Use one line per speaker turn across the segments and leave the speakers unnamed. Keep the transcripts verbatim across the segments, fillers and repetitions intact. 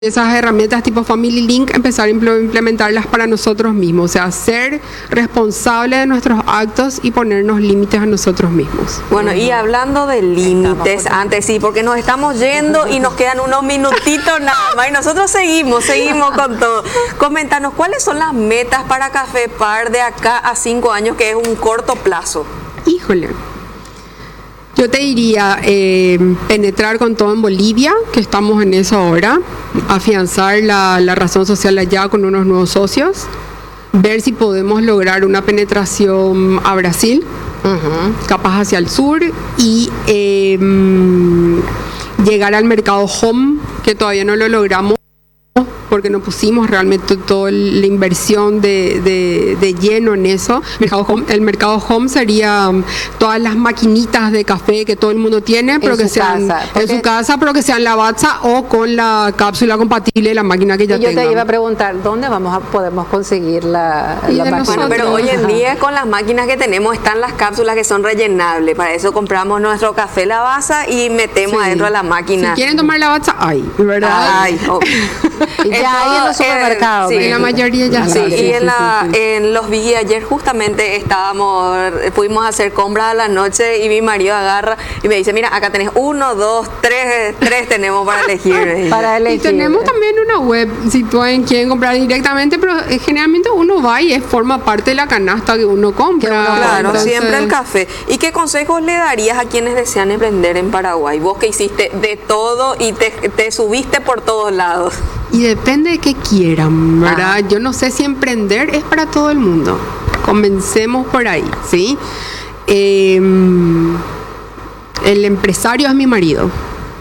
esas herramientas tipo Family Link, empezar a implementarlas para nosotros mismos, o sea, ser responsable de nuestros actos y ponernos límites a nosotros mismos.
Bueno, y hablando de límites, antes sí, porque nos estamos yendo y nos quedan unos minutitos nada más y nosotros seguimos, seguimos con todo. Coméntanos, ¿cuáles son las metas para Café Par de acá a cinco años, que es un corto plazo?
Híjole. Yo te diría eh, penetrar con todo en Bolivia, que estamos en eso ahora, afianzar la, la razón social allá con unos nuevos socios, ver si podemos lograr una penetración a Brasil, uh-huh. capaz hacia el sur, y eh, llegar al mercado home, que todavía no lo logramos, porque no pusimos realmente toda la inversión de, de, de lleno en eso. Mercado home, el mercado home sería um, todas las maquinitas de café que todo el mundo tiene, pero que sean casa, en su casa, pero que sean Lavazza o con la cápsula compatible de la máquina que ya tengan.
Yo te iba a preguntar, ¿dónde vamos a podemos conseguir la, la máquina?
Bueno, pero hoy en día con las máquinas que tenemos están las cápsulas que son rellenables. Para eso compramos nuestro café Lavazza y metemos sí. adentro de la máquina.
Si quieren tomar Lavazza, hay, ¿verdad?
Ay, oh.
Ya hay en los supermercados.
Eh, sí, en la mayoría ya
sí,
sí.
Y
sí,
en, la,
sí, sí.
en los vi ayer justamente estábamos, fuimos a hacer compras a la noche y mi marido agarra y me dice, mira, acá tenés uno, dos, tres, tres tenemos para elegir.
para elegir.
Y tenemos también una web, si tú quieren comprar directamente, pero eh, generalmente uno va y es, forma parte de la canasta que uno compra.
Que uno, claro,
entonces,
siempre el café. ¿Y qué consejos le darías a quienes desean emprender en Paraguay? Vos que hiciste de todo y te, te subiste por todos lados.
Y depende de qué quieran, ¿verdad? Ah. Yo no sé si emprender es para todo el mundo. Comencemos por ahí, ¿sí? Eh, el empresario es mi marido.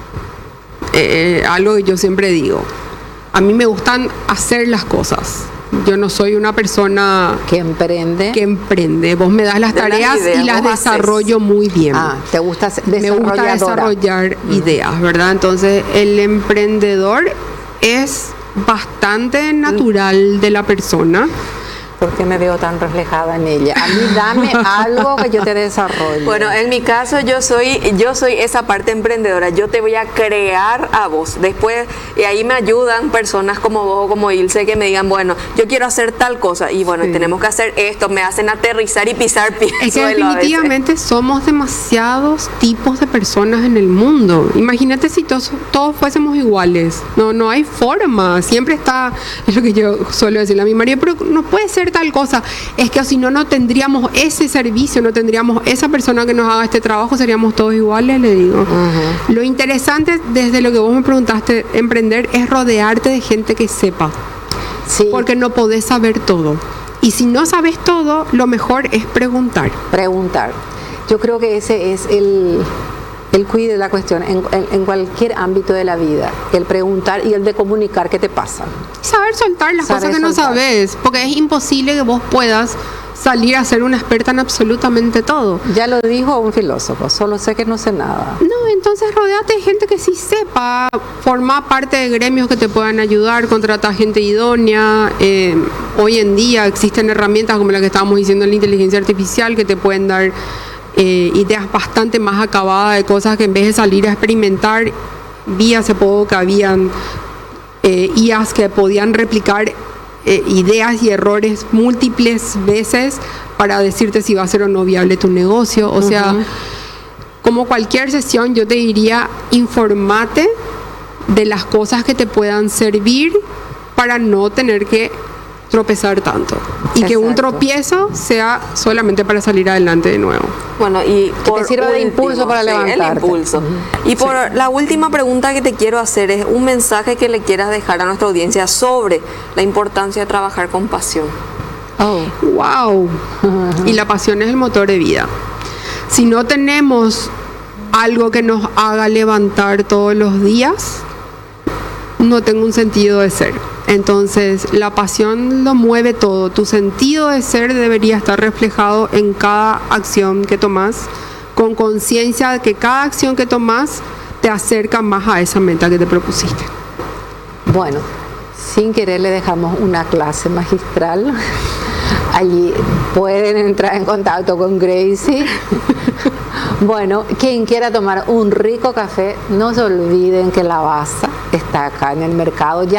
Eh, algo que yo siempre digo. A mí me gustan hacer las cosas. Yo no soy una persona
que emprende.
Que emprende. Vos me das las de tareas las ideas, y las desarrollo haces. Muy bien.
Ah, te gusta
Me gusta desarrollar mm. ideas, ¿verdad? Entonces, el emprendedor es bastante natural de la persona.
¿Por qué me veo tan reflejada en ella? A mí dame algo que yo te desarrolle.
Bueno, en mi caso yo soy yo soy esa parte emprendedora. Yo te voy a crear a vos. Después, y ahí me ayudan personas como vos o como Ilse que me digan, bueno, yo quiero hacer tal cosa. Y bueno, sí. tenemos que hacer esto. Me hacen aterrizar y pisar pies.
Es que definitivamente somos demasiados tipos de personas en el mundo. Imagínate si todos, todos fuésemos iguales. No, no hay forma. Siempre está, es lo que yo suelo decirle a mi marido, pero no puede ser tal cosa, es que si no, no tendríamos ese servicio, no tendríamos esa persona que nos haga este trabajo, seríamos todos iguales, le digo. Uh-huh. Lo interesante, desde lo que vos me preguntaste, emprender, es rodearte de gente que sepa. Sí. Porque no podés saber todo. Y si no sabes todo, lo mejor es preguntar.
Preguntar. Yo creo que ese es el... el cuide de la cuestión en, en, en cualquier ámbito de la vida, el preguntar y el de comunicar qué te pasa.
Saber soltar las Saber cosas que soltar. No sabes, porque es imposible que vos puedas salir a ser una experta en absolutamente todo.
Ya lo dijo un filósofo, solo sé que no sé nada.
No, entonces rodeate de gente que sí sepa, forma parte de gremios que te puedan ayudar, contrata gente idónea. Eh, hoy en día existen herramientas como la que estábamos diciendo en la inteligencia artificial que te pueden dar Eh, ideas bastante más acabadas de cosas que en vez de salir a experimentar, vi hace poco que habían eh, I As que podían replicar eh, ideas y errores múltiples veces para decirte si va a ser o no viable tu negocio. O uh-huh. sea, como cualquier sesión, yo te diría, informate de las cosas que te puedan servir para no tener que tropezar tanto y Exacto. que un tropiezo sea solamente para salir adelante de nuevo.
Bueno, y
que por te sirva de impulso para levantarte.
El impulso. Uh-huh. Y por sí. la última pregunta que te quiero hacer es un mensaje que le quieras dejar a nuestra audiencia sobre la importancia de trabajar con pasión.
Oh, wow. Uh-huh. Y la pasión es el motor de vida. Si no tenemos algo que nos haga levantar todos los días, no tengo un sentido de ser. Entonces, la pasión lo mueve todo. Tu sentido de ser debería estar reflejado en cada acción que tomas, con conciencia de que cada acción que tomas te acerca más a esa meta que te propusiste.
Bueno, sin querer le dejamos una clase magistral. Allí pueden entrar en contacto con Gracie. Bueno, quien quiera tomar un rico café, no se olviden que Lavazza está acá en el mercado. Ya